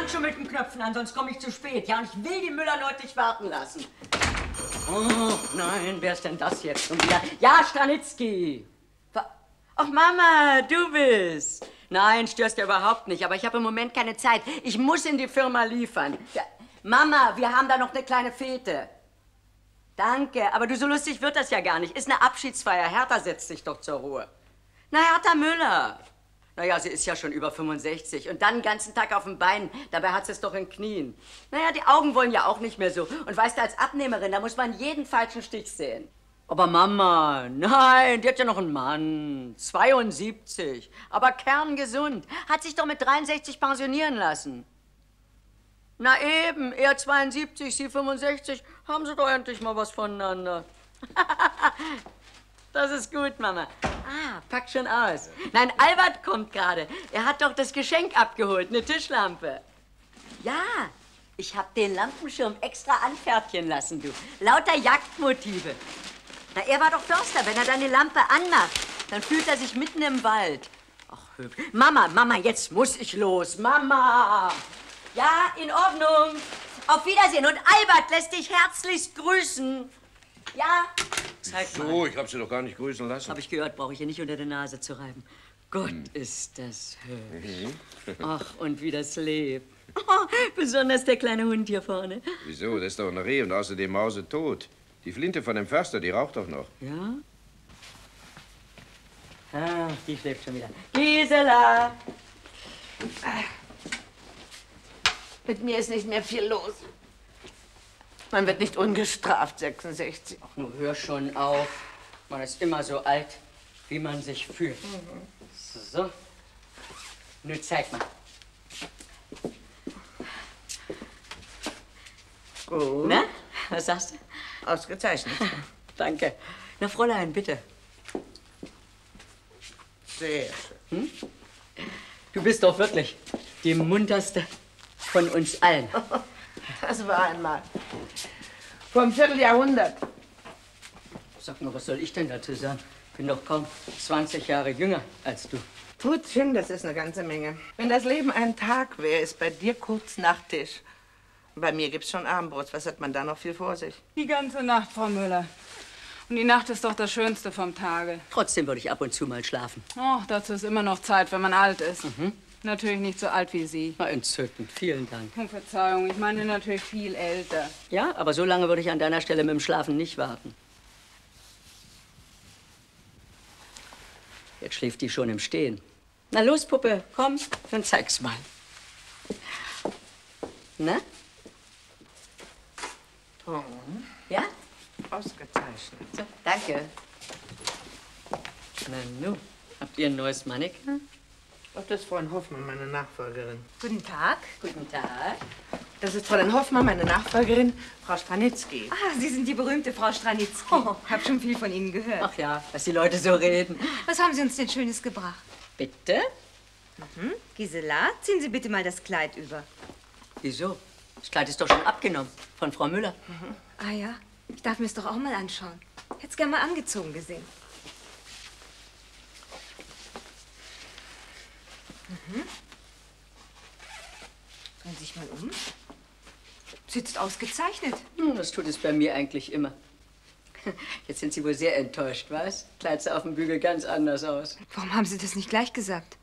fang schon mit den Knöpfen an, sonst komme ich zu spät. Ja, und ich will die Müller-Leute nicht warten lassen. Oh, nein, wer ist denn das jetzt schon wieder? Ja, Stranitzky. Ach, Mama, du bist. Nein, störst ja überhaupt nicht, aber ich habe im Moment keine Zeit. Ich muss in die Firma liefern. Ja, Mama, wir haben da noch eine kleine Fete. Danke, aber du, so lustig wird das ja gar nicht. Ist eine Abschiedsfeier. Hertha setzt sich doch zur Ruhe. Na, Hertha Müller. Naja, sie ist ja schon über 65 und dann den ganzen Tag auf den Beinen. Dabei hat sie es doch in Knien. Naja, die Augen wollen ja auch nicht mehr so. Und weißt du, als Abnehmerin, da muss man jeden falschen Stich sehen. Aber Mama, nein, die hat ja noch einen Mann. 72, aber kerngesund. Hat sich doch mit 63 pensionieren lassen. Na eben, er 72, sie 65. Haben sie doch endlich mal was voneinander. Das ist gut, Mama. Ah, pack schon aus. Nein, Albert kommt gerade. Er hat doch das Geschenk abgeholt, eine Tischlampe. Ja, ich hab den Lampenschirm extra anfertigen lassen, du. Lauter Jagdmotive. Na, er war doch Förster. Wenn er dann die Lampe anmacht, dann fühlt er sich mitten im Wald. Ach, hübsch. Mama, Mama, jetzt muss ich los. Mama! Ja, in Ordnung. Auf Wiedersehen. Und Albert lässt dich herzlichst grüßen. Ja? Zeig mal. So, ich hab sie doch gar nicht grüßen lassen. Hab ich gehört, brauche ich ihr nicht unter die Nase zu reiben. Gott, ist das hübsch. Ach, und wie das lebt. Oh, besonders der kleine Hund hier vorne. Wieso? Das ist doch ein Reh und außerdem mausetot. Die Flinte von dem Förster, die raucht doch noch. Ja? Ah, die schläft schon wieder. Gisela! Mit mir ist nicht mehr viel los. Man wird nicht ungestraft, 66. Ach, nur hör schon auf. Man ist immer so alt, wie man sich fühlt. So. Nun zeig mal. Gut. Na, was sagst du? Ausgezeichnet. Danke. Na, Fräulein, bitte. Sehr schön. Du bist doch wirklich die munterste von uns allen. Das war einmal. Vor einem Vierteljahrhundert. Sag mal, was soll ich denn dazu sagen? Bin doch kaum 20 Jahre jünger als du. Putzchen, das ist eine ganze Menge. Wenn das Leben ein Tag wäre, ist bei dir kurz Nachtisch. Bei mir gibt's schon Abendbrot. Was hat man da noch viel vor sich? Die ganze Nacht, Frau Müller. Und die Nacht ist doch das Schönste vom Tage. Trotzdem würde ich ab und zu mal schlafen. Oh, dazu ist immer noch Zeit, wenn man alt ist. Natürlich nicht so alt wie Sie. Na, entzückend. Vielen Dank. Oh, Verzeihung, ich meine natürlich viel älter. Ja, aber so lange würde ich an deiner Stelle mit dem Schlafen nicht warten. Jetzt schläft die schon im Stehen. Na los, Puppe, komm, dann zeig's mal. Na? Oh, Ja? ausgezeichnet. So, danke. Na nu, habt ihr ein neues Mannequin? Ach, das ist Fräulein Hoffmann, meine Nachfolgerin. Guten Tag. Guten Tag. Das ist Fräulein Hoffmann, meine Nachfolgerin, Frau Stranitzky. Ah, Sie sind die berühmte Frau Stranitzky. Hab schon viel von Ihnen gehört. Ach ja, dass die Leute so reden. Was haben Sie uns denn Schönes gebracht? Bitte? Gisela, ziehen Sie bitte mal das Kleid über. Wieso? Das Kleid ist doch schon abgenommen von Frau Müller. Ah ja, ich darf mir es doch auch mal anschauen. Hätte es gern mal angezogen gesehen. Drehen Sie sich mal um. Sitzt ausgezeichnet. Das tut es bei mir eigentlich immer. Jetzt sind Sie wohl sehr enttäuscht, was? Kleid sah auf dem Bügel ganz anders aus. Warum haben Sie das nicht gleich gesagt?